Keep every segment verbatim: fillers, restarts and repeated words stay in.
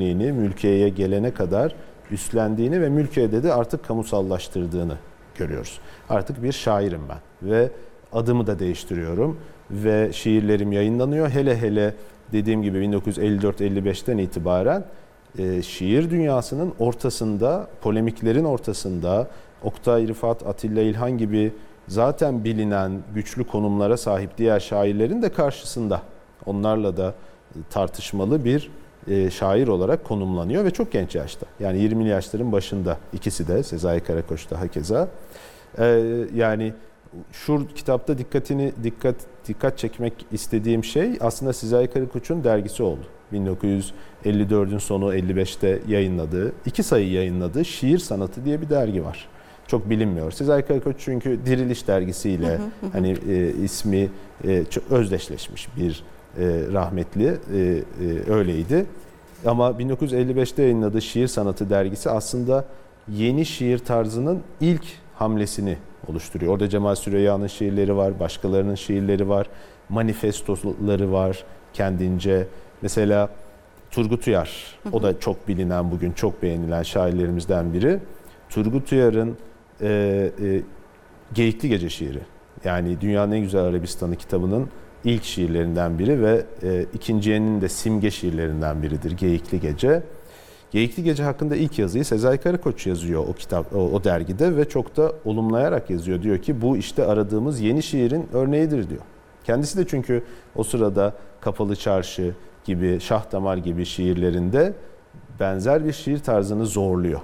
hakimliğini mülkiyeye gelene kadar üstlendiğini ve mülkiyede de artık kamusallaştırdığını görüyoruz. Artık bir şairim ben ve adımı da değiştiriyorum ve şiirlerim yayınlanıyor. Hele hele dediğim gibi bin dokuz yüz elli dört elli beşten itibaren e, şiir dünyasının ortasında, polemiklerin ortasında Oktay Rıfat, Atilla İlhan gibi zaten bilinen güçlü konumlara sahip diğer şairlerin de karşısında onlarla da tartışmalı bir e, şair olarak konumlanıyor ve çok genç yaşta. Yani yirmili yaşların başında ikisi de, Sezai Karakoç da hakeza. E, yani şu kitapta dikkatini dikkat dikkat çekmek istediğim şey aslında Sezai Karakoç'un dergisi oldu. bin dokuz yüz elli dördün sonu elli beşte yayınladığı, iki sayı yayınladığı Şiir Sanatı diye bir dergi var. Çok bilinmiyor. Sezai Karakoç çünkü Diriliş dergisiyle hı hı hı. hani e, ismi e, çok özdeşleşmiş bir e, rahmetli e, e, öyleydi. Ama bin dokuz yüz elli beşte yayınladığı Şiir Sanatı dergisi aslında yeni şiir tarzının ilk hamlesini oluşturuyor. Orada Cemal Süreyya'nın şiirleri var, başkalarının şiirleri var, manifestoları var kendince. Mesela Turgut Uyar, hı hı. o da çok bilinen bugün, çok beğenilen şairlerimizden biri. Turgut Uyar'ın e, e, Geyikli Gece şiiri, yani Dünyanın En Güzel Arabistanı kitabının ilk şiirlerinden biri ve e, ikinciyenin de simge şiirlerinden biridir Geyikli Gece. Geyikli Gece hakkında ilk yazıyı Sezai Karakoç yazıyor o kitap, o, o dergide ve çok da olumlayarak yazıyor. Diyor ki bu işte aradığımız yeni şiirin örneğidir diyor. Kendisi de çünkü o sırada Kapalı Çarşı gibi, Şah Damar gibi şiirlerinde benzer bir şiir tarzını zorluyor.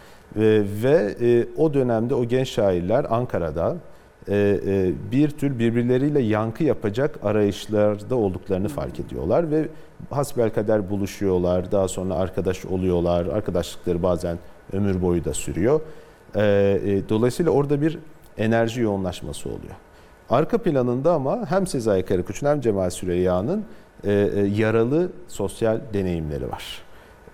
Ve, ve e, o dönemde o genç şairler Ankara'da e, e, bir tür birbirleriyle yankı yapacak arayışlarda olduklarını fark ediyorlar ve hasbelkader buluşuyorlar, daha sonra arkadaş oluyorlar, arkadaşlıkları bazen ömür boyu da sürüyor. E, e, dolayısıyla orada bir enerji yoğunlaşması oluyor. Arka planında ama hem Sezai Karakoç'un hem Cemal Süreyya'nın e, e, yaralı sosyal deneyimleri var.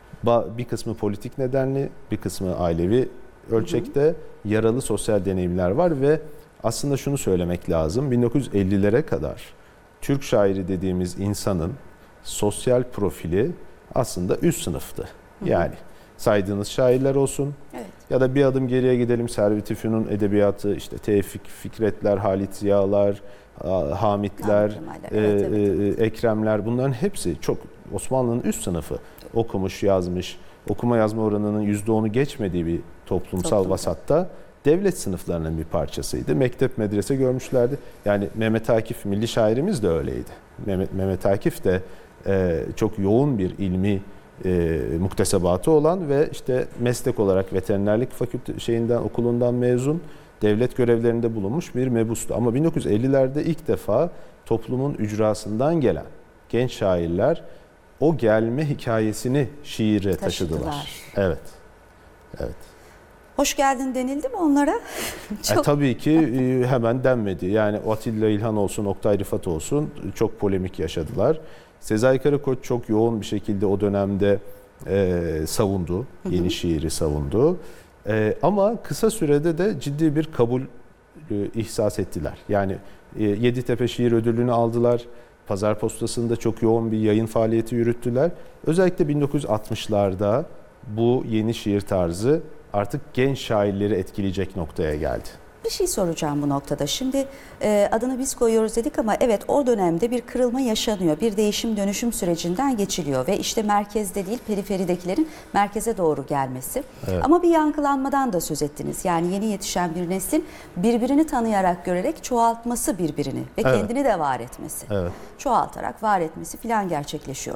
Bir kısmı politik nedenli, bir kısmı ailevi ölçekte hı hı. yaralı sosyal deneyimler var ve aslında şunu söylemek lazım. bin dokuz yüz ellilere kadar Türk şairi dediğimiz insanın sosyal profili aslında üst sınıftı. Hı hı. Yani saydığınız şairler olsun evet. ya da bir adım geriye gidelim, Servet-i Fünun edebiyatı, işte Tevfik Fikretler, Halit Ziyalar, Hamitler, evet, evet. e, Ekremler, bunların hepsi çok Osmanlı'nın üst sınıfı. Okumuş, yazmış, okuma yazma oranının yüzde onu geçmediği bir toplumsal Toplumda. vasatta devlet sınıflarının bir parçasıydı. Mektep, medrese görmüşlerdi. Yani Mehmet Akif, milli şairimiz de öyleydi. Mehmet, Mehmet Akif de e, çok yoğun bir ilmi e, muktesebatı olan ve işte meslek olarak veterinerlik fakülte şeyinden, okulundan mezun, devlet görevlerinde bulunmuş bir mebustu. Ama bin dokuz yüz ellilerde ilk defa toplumun ücrasından gelen genç şairler o gelme hikayesini şiire taşıdılar. taşıdılar. Evet. Evet. Hoş geldin denildi mi onlara? Çok... E, tabii ki e, hemen denmedi. Yani Atilla İlhan olsun, Oktay Rıfat olsun çok polemik yaşadılar. Sezai Karakoç çok yoğun bir şekilde o dönemde e, savundu. Yeni hı hı. şiiri savundu. E, ama kısa sürede de ciddi bir kabul e, ihsas ettiler. Yani e, Yeditepe Şiir Ödülünü aldılar. Pazar Postası'nda çok yoğun bir yayın faaliyeti yürüttüler. Özellikle bin dokuz yüz altmışlarda bu yeni şiir tarzı artık genç şairleri etkileyecek noktaya geldi. Bir şey soracağım bu noktada. Şimdi e, adını biz koyuyoruz dedik ama evet o dönemde bir kırılma yaşanıyor. Bir değişim dönüşüm sürecinden geçiliyor ve işte merkezde değil periferidekilerin merkeze doğru gelmesi. Evet. Ama bir yankılanmadan da söz ettiniz. Yani yeni yetişen bir neslin birbirini tanıyarak, görerek çoğaltması birbirini ve evet. kendini de var etmesi. Evet. Çoğaltarak var etmesi filan gerçekleşiyor.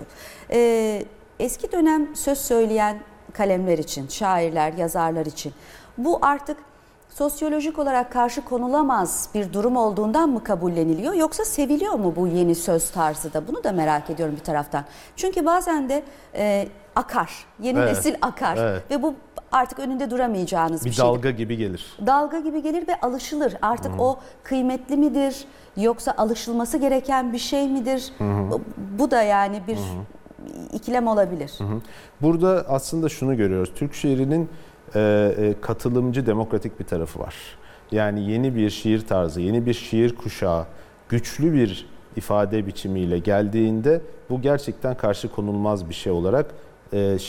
E, eski dönem söz söyleyen kalemler için, şairler, yazarlar için bu artık sosyolojik olarak karşı konulamaz bir durum olduğundan mı kabulleniliyor yoksa seviliyor mu bu yeni söz tarzı da? Bunu da merak ediyorum bir taraftan. Çünkü bazen de e, akar, yeni evet, nesil akar evet. ve bu artık önünde duramayacağınız bir, bir şeydir. Bir dalga gibi gelir. Dalga gibi gelir ve alışılır. Artık Hı-hı. o kıymetli midir yoksa alışılması gereken bir şey midir? Bu, bu da yani bir Hı-hı. ikilem olabilir. Hı-hı. Burada aslında şunu görüyoruz. Türk şiirinin E, katılımcı, demokratik bir tarafı var. Yani yeni bir şiir tarzı, yeni bir şiir kuşağı, güçlü bir ifade biçimiyle geldiğinde bu gerçekten karşı konulmaz bir şey olarak e,